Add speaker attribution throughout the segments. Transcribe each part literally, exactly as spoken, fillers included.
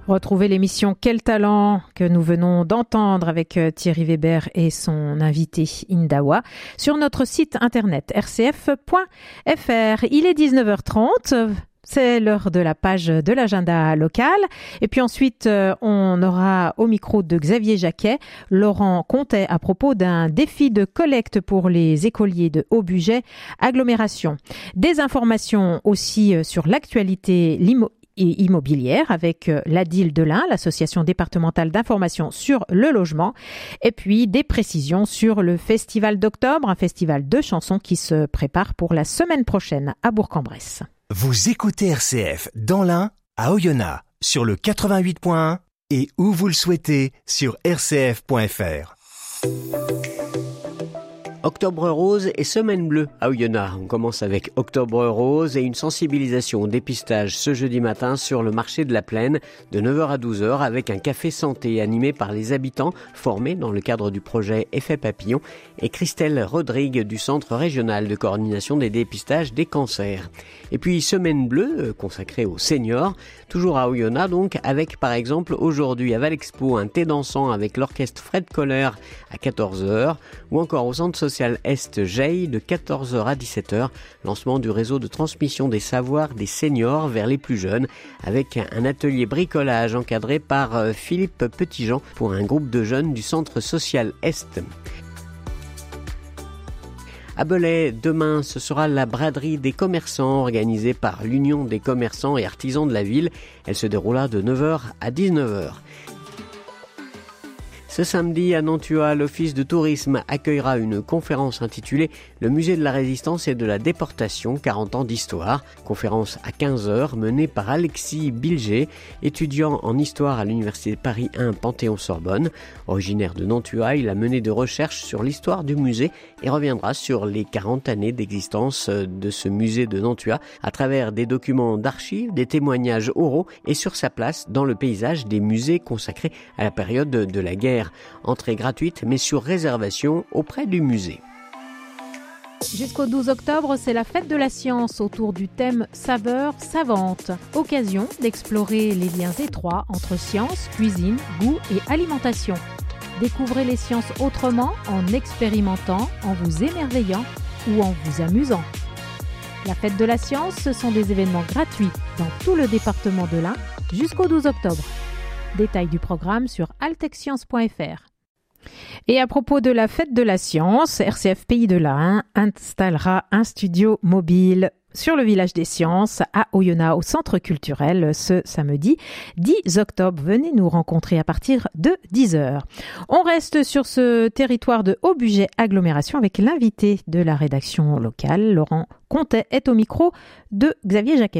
Speaker 1: Retrouvez l'émission Quel talent que nous venons d'entendre avec Thierry Weber et son invité Indawa sur notre site internet r c f point f r. Il est dix-neuf heures trente. C'est l'heure de la page de l'agenda local. Et puis ensuite, on aura au micro de Xavier Jacquet, Laurent Contet à propos d'un défi de collecte pour les écoliers de haut budget agglomération. Des informations aussi sur l'actualité limo- et immobilière avec l'A D I L de l'Ain, l'association départementale d'information sur le logement, et puis des précisions sur le festival d'octobre, un festival de chansons qui se prépare pour la semaine prochaine à Bourg-en-Bresse.
Speaker 2: Vous écoutez R C F dans l'Ain, à Oyonnax, sur le quatre-vingt-huit point un et où vous le souhaitez sur r c f point f r.
Speaker 3: Octobre rose et semaine bleue à Oyonnax. On commence avec Octobre rose et une sensibilisation au dépistage ce jeudi matin sur le marché de la Plaine de neuf heures à douze heures avec un café santé animé par les habitants formés dans le cadre du projet Effet Papillon et Christelle Rodrigue du Centre régional de coordination des dépistages des cancers. Et puis semaine bleue consacrée aux seniors, toujours à Oyonnax donc, avec par exemple aujourd'hui à Valexpo un thé dansant avec l'orchestre Fred Kohler à quatorze heures ou encore au centre social Est Geil de quatorze heures à dix-sept heures, lancement du réseau de transmission des savoirs des seniors vers les plus jeunes avec un atelier bricolage encadré par Philippe Petitjean pour un groupe de jeunes du centre social Est. À Belay, demain, ce sera la braderie des commerçants organisée par l'Union des commerçants et artisans de la ville. Elle se déroulera de neuf heures à dix-neuf heures. Ce samedi, à Nantua, l'Office de tourisme accueillera une conférence intitulée « Le musée de la résistance et de la déportation, quarante ans d'histoire ». Conférence à quinze heures menée par Alexis Bilger, étudiant en histoire à l'Université Paris un Panthéon-Sorbonne. Originaire de Nantua, il a mené des recherches sur l'histoire du musée et reviendra sur les quarante années d'existence de ce musée de Nantua à travers des documents d'archives, des témoignages oraux et sur sa place dans le paysage des musées consacrés à la période de la guerre. Entrée gratuite mais sur réservation auprès du musée.
Speaker 1: Jusqu'au douze octobre, c'est la fête de la science autour du thème saveurs savantes. Occasion d'explorer les liens étroits entre science, cuisine, goût et alimentation. Découvrez les sciences autrement en expérimentant, en vous émerveillant ou en vous amusant. La fête de la science, ce sont des événements gratuits dans tout le département de l'Ain jusqu'au douze octobre. Détails du programme sur altecscience point f r. Et à propos de la fête de la science, R C F Pays de l'Ain installera un studio mobile sur le village des sciences à Oyonnax au centre culturel ce samedi dix octobre. Venez nous rencontrer à partir de dix heures. On reste sur ce territoire de haut budget agglomération avec l'invité de la rédaction locale. Laurent Contet est au micro de Xavier Jacquet.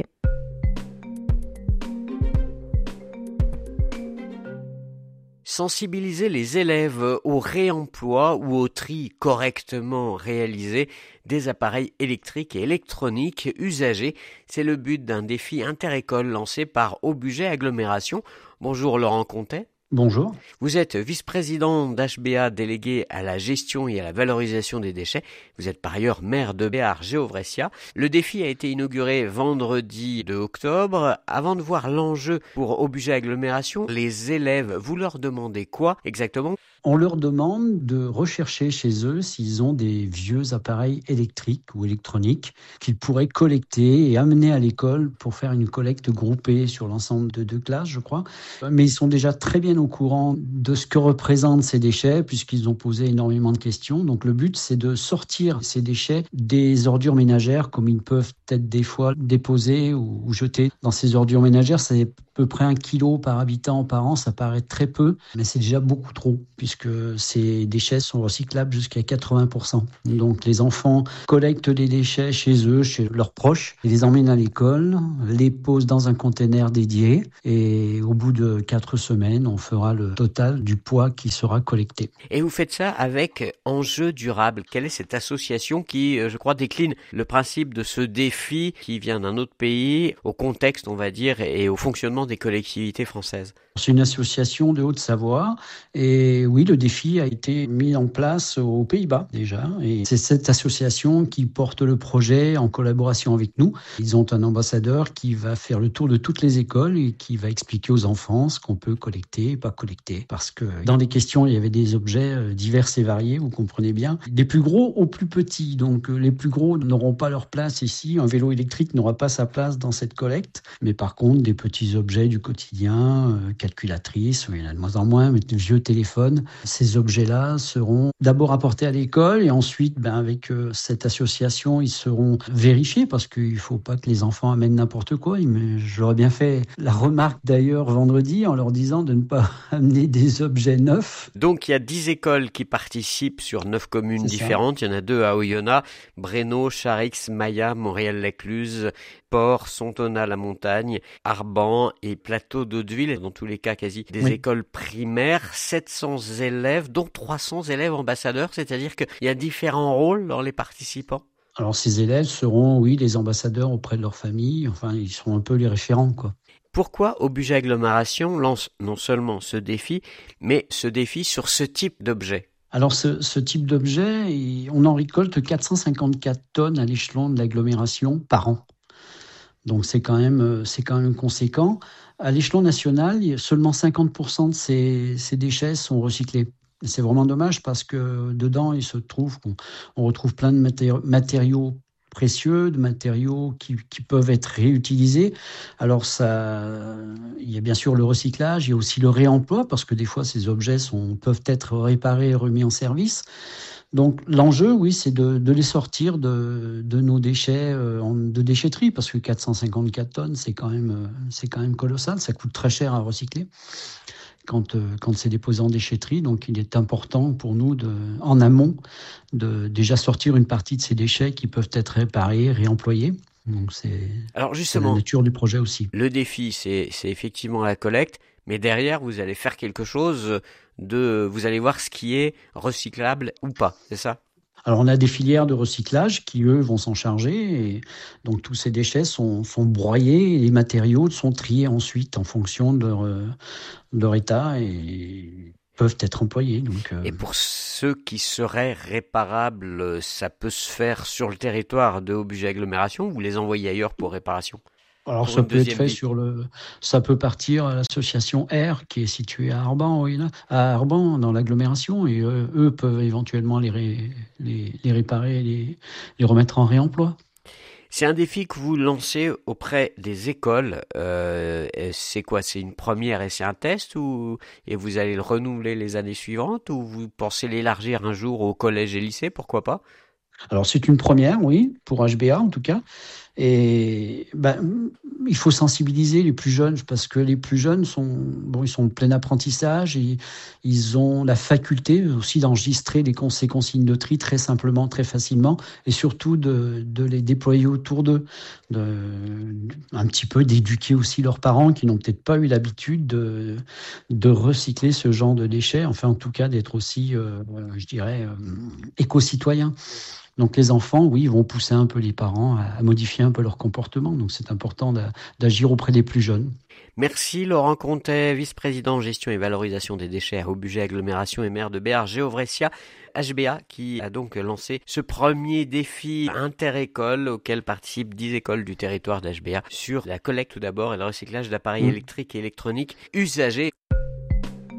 Speaker 3: Sensibiliser les élèves au réemploi ou au tri correctement réalisé des appareils électriques et électroniques usagés. C'est le but d'un défi interécole lancé par Haut Budget Agglomération. Bonjour Laurent Contet.
Speaker 4: Bonjour.
Speaker 3: Vous êtes vice-président d'H B A délégué à la gestion et à la valorisation des déchets. Vous êtes par ailleurs maire de Béarn-Géovressia. Le défi a été inauguré vendredi deux octobre. Avant de voir l'enjeu pour Haut Budget Agglomération, les élèves, vous leur demandez quoi exactement ?
Speaker 4: On leur demande de rechercher chez eux s'ils ont des vieux appareils électriques ou électroniques qu'ils pourraient collecter et amener à l'école pour faire une collecte groupée sur l'ensemble de deux classes, je crois. Mais ils sont déjà très bien au courant de ce que représentent ces déchets puisqu'ils ont posé énormément de questions. Donc le but, c'est de sortir ces déchets des ordures ménagères comme ils peuvent être des fois déposés ou, ou jetés dans ces ordures ménagères. C'est à peu près un kilo par habitant par an. Ça paraît très peu, mais c'est déjà beaucoup trop puisque ces déchets sont recyclables jusqu'à quatre-vingts pour cent. Donc les enfants collectent les déchets chez eux, chez leurs proches, et les emmènent à l'école, les posent dans un conteneur dédié et au bout de quatre semaines, on fera le total du poids qui sera collecté.
Speaker 3: Et vous faites ça avec Enjeux Durables. Quelle est cette association qui, je crois, décline le principe de ce défi qui vient d'un autre pays au contexte, on va dire, et au fonctionnement des collectivités françaises ?
Speaker 4: C'est une association de Haute-Savoie et oui, le défi a été mis en place aux Pays-Bas déjà. Et c'est cette association qui porte le projet en collaboration avec nous. Ils ont un ambassadeur qui va faire le tour de toutes les écoles et qui va expliquer aux enfants ce qu'on peut collecter et pas collecter. Parce que dans les questions, il y avait des objets divers et variés, vous comprenez bien. Des plus gros aux plus petits. Donc les plus gros n'auront pas leur place ici. Un vélo électrique n'aura pas sa place dans cette collecte. Mais par contre, des petits objets du quotidien, euh, calculatrice, il y en a de moins en moins, mais de vieux téléphones. Ces objets-là seront d'abord apportés à l'école et ensuite, ben, avec euh, cette association, ils seront vérifiés parce qu'il ne faut pas que les enfants amènent n'importe quoi. Mais je leur ai bien fait la remarque d'ailleurs vendredi en leur disant de ne pas amener des objets neufs.
Speaker 3: Donc il y a dix écoles qui participent sur neuf communes
Speaker 4: C'est
Speaker 3: différentes. Ça. Il y en a deux à Oyonnax, Brénaud, Charix, Maya, Montréal-l'Écluse, Port, Sontona-la-Montagne, Arban et Plateau d'Hauteville, dans tous les cas quasi des oui. écoles primaires, sept cents élèves, dont trois cents élèves ambassadeurs, c'est-à-dire qu'il y a différents rôles dans les participants.
Speaker 4: Alors ces élèves seront, oui, les ambassadeurs auprès de leur famille, enfin ils seront un peu les référents, quoi.
Speaker 3: Pourquoi Objet Agglomération lance non seulement ce défi, mais ce défi sur ce type d'objet ?
Speaker 4: Alors ce, ce type d'objet, on en récolte quatre cent cinquante-quatre tonnes à l'échelon de l'agglomération par an. Donc c'est quand même, c'est quand même conséquent. À l'échelon national, seulement cinquante pour cent de ces, ces déchets sont recyclés. Et c'est vraiment dommage parce que dedans, il se trouve qu'on on retrouve plein de matéri- matériaux précieux, de matériaux qui, qui peuvent être réutilisés. Alors ça, il y a bien sûr le recyclage, il y a aussi le réemploi parce que des fois ces objets sont, peuvent être réparés et remis en service. Donc l'enjeu, oui, c'est de, de les sortir de, de nos déchets euh, de déchetterie parce que quatre cent cinquante-quatre tonnes, c'est quand même, euh, c'est quand même colossal, ça coûte très cher à recycler quand, euh, quand c'est déposé en déchetterie. Donc il est important pour nous, de, en amont, de déjà sortir une partie de ces déchets qui peuvent être réparés, réemployés. Donc c'est,
Speaker 3: Alors justement,
Speaker 4: c'est la nature du projet aussi.
Speaker 3: Le défi, c'est, c'est effectivement la collecte, mais derrière, vous allez faire quelque chose de... Vous allez voir ce qui est recyclable ou pas, c'est ça ?
Speaker 4: Alors on a des filières de recyclage qui, eux, vont s'en charger. Et donc tous ces déchets sont, sont broyés et les matériaux sont triés ensuite en fonction de leur, de leur état et peuvent être employés. Donc, euh...
Speaker 3: Et pour ceux qui seraient réparables, ça peut se faire sur le territoire de Objet Agglomération ou vous les envoyez ailleurs pour réparation ?
Speaker 4: Alors ça peut être fait vie. sur le, ça peut partir à l'association R qui est située à Arban, à Arban dans l'agglomération et eux, eux peuvent éventuellement les, ré, les, les réparer, et les, les remettre en réemploi.
Speaker 3: C'est un défi que vous lancez auprès des écoles. Euh, c'est quoi ? C'est une première et c'est un test ou et vous allez le renouveler les années suivantes ou vous pensez l'élargir un jour au collège et lycée ? Pourquoi pas ?
Speaker 4: Alors c'est une première, oui, pour H B A en tout cas. Et ben, il faut sensibiliser les plus jeunes parce que les plus jeunes sont, bon, ils sont en plein apprentissage et ils ont la faculté aussi d'enregistrer les cons- ces consignes de tri très simplement, très facilement et surtout de, de les déployer autour d'eux. De, un petit peu d'éduquer aussi leurs parents qui n'ont peut-être pas eu l'habitude de, de recycler ce genre de déchets, enfin en tout cas d'être aussi, euh, je dirais, euh, éco-citoyens. Donc les enfants, oui, vont pousser un peu les parents à, à modifier un peu leur comportement. Donc c'est important d'a, d'agir auprès des plus jeunes.
Speaker 3: Merci Laurent Contet, vice-président gestion et valorisation des déchets à Objet Agglomération et maire de Béarn-Géovressia, H B A, qui a donc lancé ce premier défi inter-école auquel participent dix écoles du territoire d'H B A sur la collecte tout d'abord et le recyclage d'appareils mmh. électriques et électroniques usagés.